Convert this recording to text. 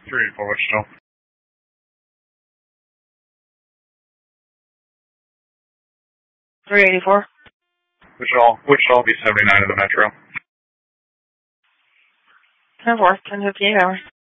384 Wichita. 384. Wichita will be 79 in the metro. 10-4, 10:58 hours.